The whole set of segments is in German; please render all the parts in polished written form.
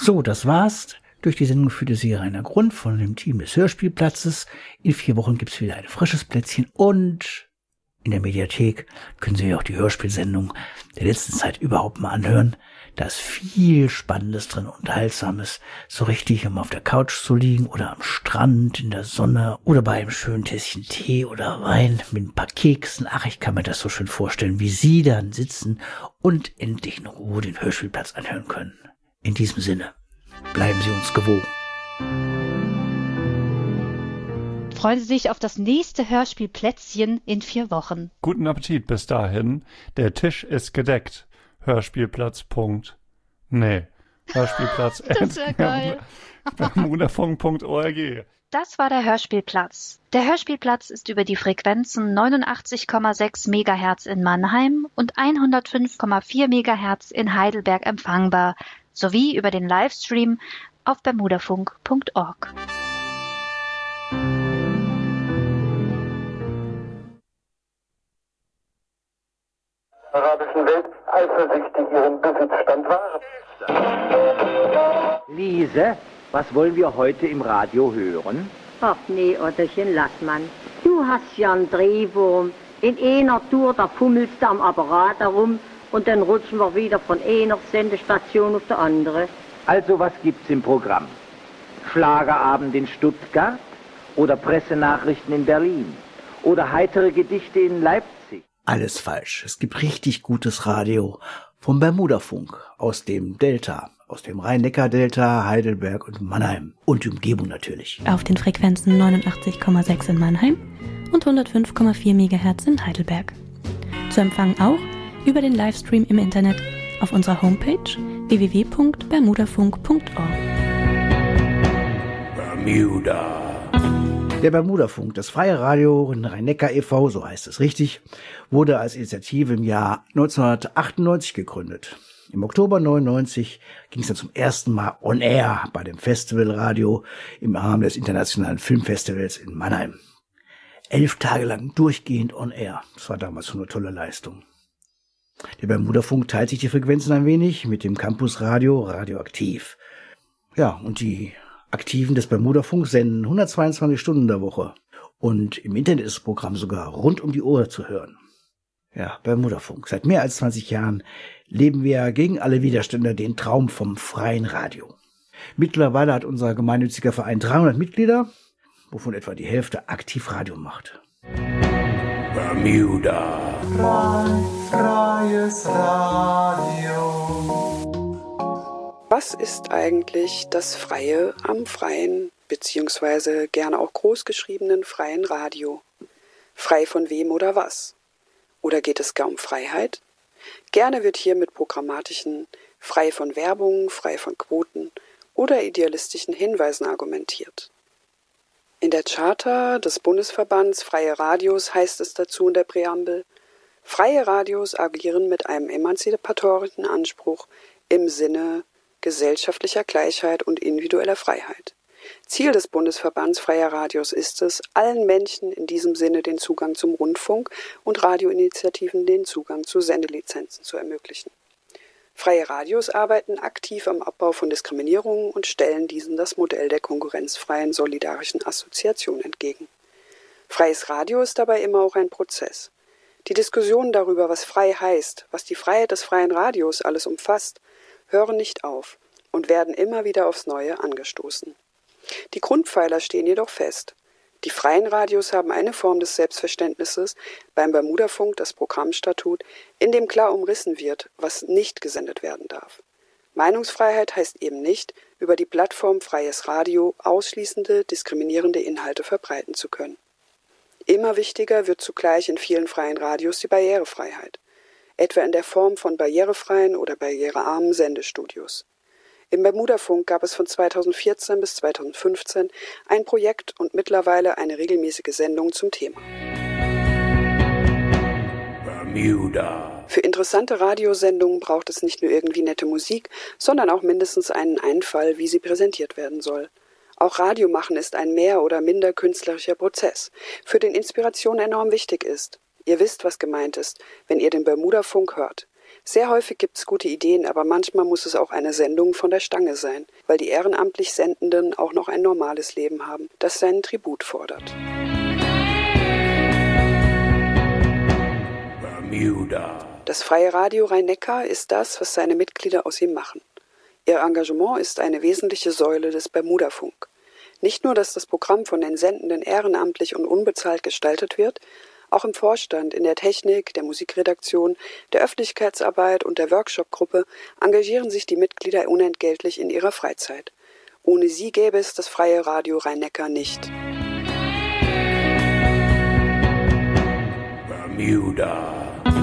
So, das war's. Durch die Sendung führte sie Rainer Grund von dem Team des Hörspielplatzes. In 4 Wochen gibt's wieder ein frisches Plätzchen und in der Mediathek können Sie auch die Hörspielsendung der letzten Zeit überhaupt mal anhören. Da ist viel Spannendes drin, Unterhaltsames, so richtig, um auf der Couch zu liegen oder am Strand, in der Sonne oder bei einem schönen Tässchen Tee oder Wein mit ein paar Keksen. Ach, ich kann mir das so schön vorstellen, wie Sie dann sitzen und endlich in Ruhe den Hörspielplatz anhören können. In diesem Sinne, bleiben Sie uns gewogen. Freuen Sie sich auf das nächste Hörspielplätzchen in 4 Wochen. Guten Appetit bis dahin. Der Tisch ist gedeckt. Hörspielplatz. Hörspielplatz. Das wäre geil. bermudafunk.org. Das war der Hörspielplatz. Der Hörspielplatz ist über die Frequenzen 89,6 MHz in Mannheim und 105,4 MHz in Heidelberg empfangbar, sowie über den Livestream auf bermudafunk.org. Arabischen Welt eifersüchtig ihren Besitzstand wahren. Lise, was wollen wir heute im Radio hören? Ach nee, Otterchen, lass man. Du hast ja einen Drehwurm. In einer Tour, da fummelst du am Apparat herum und dann rutschen wir wieder von einer Sendestation auf die andere. Also, was gibt's im Programm? Schlagerabend in Stuttgart? Oder Pressenachrichten in Berlin? Oder heitere Gedichte in Leipzig? Alles falsch. Es gibt richtig gutes Radio vom Bermudafunk aus dem Delta, aus dem Rhein-Neckar-Delta, Heidelberg und Mannheim und die Umgebung natürlich. Auf den Frequenzen 89,6 in Mannheim und 105,4 MHz in Heidelberg. Zu empfangen auch über den Livestream im Internet auf unserer Homepage www.bermudafunk.org. Bermuda. Der Bermudafunk, das freie Radio in Rhein-Neckar e.V., so heißt es richtig, wurde als Initiative im Jahr 1998 gegründet. Im Oktober 1999 ging es dann zum ersten Mal on air bei dem Festivalradio im Rahmen des Internationalen Filmfestivals in Mannheim. 11 Tage lang durchgehend on air. Das war damals schon eine tolle Leistung. Der Bermudafunk teilt sich die Frequenzen ein wenig mit dem Campusradio Radioaktiv. Ja, und die Aktiven des Bermudafunk senden 122 Stunden in der Woche. Und im Internet ist das Programm sogar rund um die Uhr zu hören. Ja, Bermudafunk. Seit mehr als 20 Jahren leben wir gegen alle Widerstände den Traum vom freien Radio. Mittlerweile hat unser gemeinnütziger Verein 300 Mitglieder, wovon etwa die Hälfte aktiv Radio macht. Bermuda. Freies Radio. Was ist eigentlich das Freie am freien, beziehungsweise gerne auch großgeschriebenen freien Radio? Frei von wem oder was? Oder geht es gar um Freiheit? Gerne wird hier mit programmatischen, frei von Werbung, frei von Quoten oder idealistischen Hinweisen argumentiert. In der Charta des Bundesverbands Freie Radios heißt es dazu in der Präambel: Freie Radios agieren mit einem emanzipatorischen Anspruch im Sinne gesellschaftlicher Gleichheit und individueller Freiheit. Ziel des Bundesverbands Freier Radios ist es, allen Menschen in diesem Sinne den Zugang zum Rundfunk und Radioinitiativen den Zugang zu Sendelizenzen zu ermöglichen. Freie Radios arbeiten aktiv am Abbau von Diskriminierungen und stellen diesen das Modell der konkurrenzfreien solidarischen Assoziation entgegen. Freies Radio ist dabei immer auch ein Prozess. Die Diskussionen darüber, was frei heißt, was die Freiheit des freien Radios alles umfasst, hören nicht auf und werden immer wieder aufs Neue angestoßen. Die Grundpfeiler stehen jedoch fest. Die freien Radios haben eine Form des Selbstverständnisses, beim Bermudafunk das Programmstatut, in dem klar umrissen wird, was nicht gesendet werden darf. Meinungsfreiheit heißt eben nicht, über die Plattform Freies Radio ausschließende, diskriminierende Inhalte verbreiten zu können. Immer wichtiger wird zugleich in vielen freien Radios die Barrierefreiheit, etwa in der Form von barrierefreien oder barrierearmen Sendestudios. Im Bermudafunk gab es von 2014 bis 2015 ein Projekt und mittlerweile eine regelmäßige Sendung zum Thema. Bermuda. Für interessante Radiosendungen braucht es nicht nur irgendwie nette Musik, sondern auch mindestens einen Einfall, wie sie präsentiert werden soll. Auch Radio machen ist ein mehr oder minder künstlerischer Prozess, für den Inspiration enorm wichtig ist. Ihr wisst, was gemeint ist, wenn ihr den Bermudafunk hört. Sehr häufig gibt's gute Ideen, aber manchmal muss es auch eine Sendung von der Stange sein, weil die ehrenamtlich Sendenden auch noch ein normales Leben haben, das seinen Tribut fordert. Bermuda. Das Freie Radio Rhein-Neckar ist das, was seine Mitglieder aus ihm machen. Ihr Engagement ist eine wesentliche Säule des Bermudafunk. Nicht nur, dass das Programm von den Sendenden ehrenamtlich und unbezahlt gestaltet wird, auch im Vorstand, in der Technik, der Musikredaktion, der Öffentlichkeitsarbeit und der Workshop-Gruppe engagieren sich die Mitglieder unentgeltlich in ihrer Freizeit. Ohne sie gäbe es das Freie Radio Rhein-Neckar nicht. Bermuda.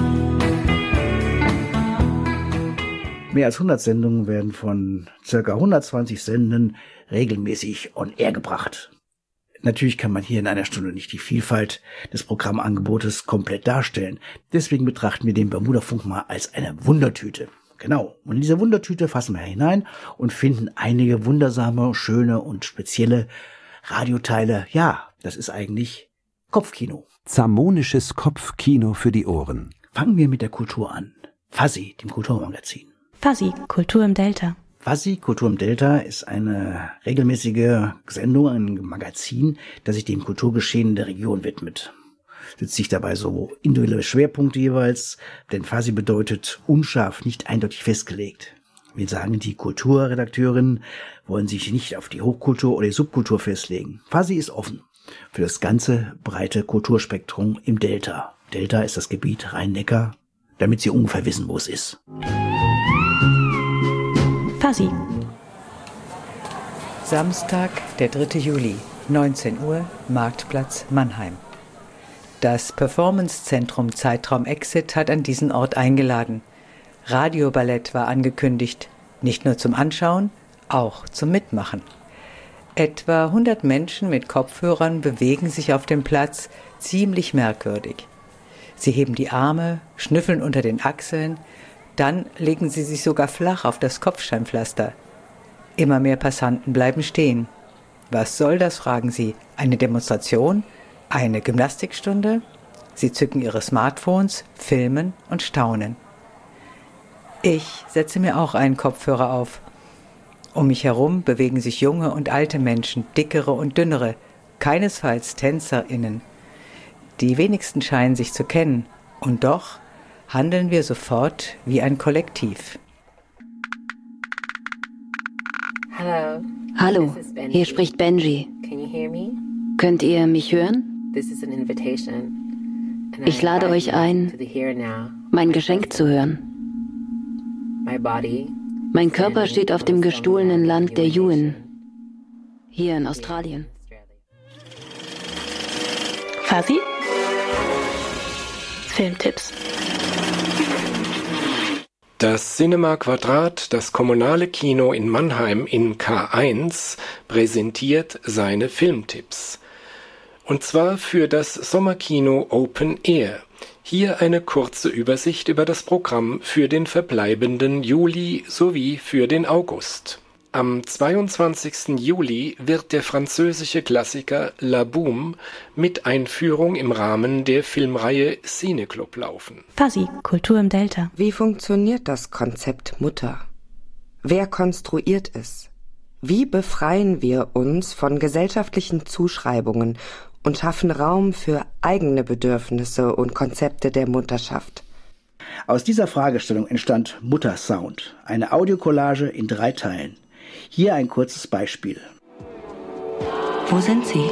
Mehr als 100 Sendungen werden von ca. 120 Sendenden regelmäßig on air gebracht. Natürlich kann man hier in einer Stunde nicht die Vielfalt des Programmangebotes komplett darstellen. Deswegen betrachten wir den Bermudafunk mal als eine Wundertüte. Genau. Und in diese Wundertüte fassen wir hinein und finden einige wundersame, schöne und spezielle Radioteile. Ja, das ist eigentlich Kopfkino. Zamonisches Kopfkino für die Ohren. Fangen wir mit der Kultur an. Fuzzy, dem Kulturmagazin. Fuzzy, Kultur im Delta. Fuzzy, Kultur im Delta ist eine regelmäßige Sendung, ein Magazin, das sich dem Kulturgeschehen der Region widmet. Setzt sich dabei so individuelle Schwerpunkte jeweils, denn Fuzzy bedeutet unscharf, nicht eindeutig festgelegt. Wir sagen, die Kulturredakteurinnen wollen sich nicht auf die Hochkultur oder die Subkultur festlegen. Fuzzy ist offen für das ganze breite Kulturspektrum im Delta. Delta ist das Gebiet Rhein-Neckar, damit Sie ungefähr wissen, wo es ist. Fuzzy. Samstag, der 3. Juli, 19 Uhr, Marktplatz Mannheim. Das Performancezentrum Zeitraum Exit hat an diesen Ort eingeladen. Radioballett war angekündigt, nicht nur zum Anschauen, auch zum Mitmachen. Etwa 100 Menschen mit Kopfhörern bewegen sich auf dem Platz ziemlich merkwürdig. Sie heben die Arme, schnüffeln unter den Achseln, dann legen sie sich sogar flach auf das Kopfsteinpflaster. Immer mehr Passanten bleiben stehen. Was soll das, fragen sie. Eine Demonstration? Eine Gymnastikstunde? Sie zücken ihre Smartphones, filmen und staunen. Ich setze mir auch einen Kopfhörer auf. Um mich herum bewegen sich junge und alte Menschen, dickere und dünnere, keinesfalls TänzerInnen. Die wenigsten scheinen sich zu kennen, und doch handeln wir sofort wie ein Kollektiv. Hallo, hier spricht Benji. Könnt ihr mich hören? Ich lade euch ein, mein Geschenk zu hören. Mein Körper steht auf dem gestohlenen Land der Yuin, hier in Australien. Fuzzy? Filmtipps. Das Cinema Quadrat, das kommunale Kino in Mannheim in K1, präsentiert seine Filmtipps. Und zwar für das Sommerkino Open Air. Hier eine kurze Übersicht über das Programm für den verbleibenden Juli sowie für den August. Am 22. Juli wird der französische Klassiker La Boum mit Einführung im Rahmen der Filmreihe Cineclub laufen. Fuzzy, Kultur im Delta. Wie funktioniert das Konzept Mutter? Wer konstruiert es? Wie befreien wir uns von gesellschaftlichen Zuschreibungen und schaffen Raum für eigene Bedürfnisse und Konzepte der Mutterschaft? Aus dieser Fragestellung entstand Muttersound, eine Audiokollage in 3 Teilen. Hier ein kurzes Beispiel. Wo sind sie?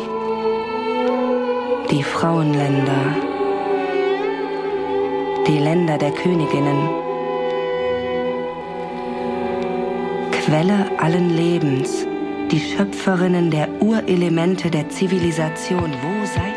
Die Frauenländer. Die Länder der Königinnen. Quelle allen Lebens. Die Schöpferinnen der Urelemente der Zivilisation. Wo seid